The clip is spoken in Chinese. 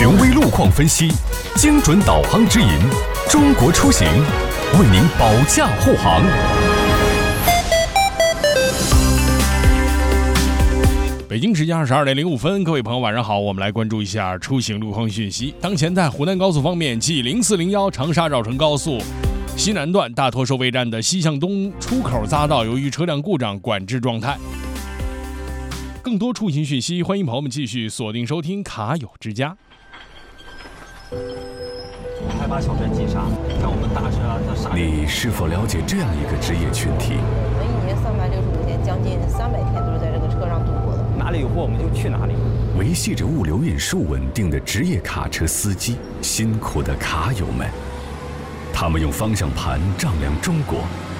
权威路况分析，精准导航指引，中国出行为您保驾护航。北京时间22点05分，各位朋友晚上好，我们来关注一下出行路况讯息。当前在湖南高速方面，G0401长沙绕城高速西南段大托收费站的西向东出口匝道，由于车辆故障管制状态。更多出行讯息，欢迎朋友们继续锁定收听卡友之家。 开发小镇急刹，像我们大车它刹。 你是否了解这样一个职业群体？ 我们一年365天，将近300天都是在这个车上度过的。 哪里有货我们就去哪里。 维系着物流运输稳定的职业卡车司机，辛苦的卡友们，他们用方向盘丈量中国，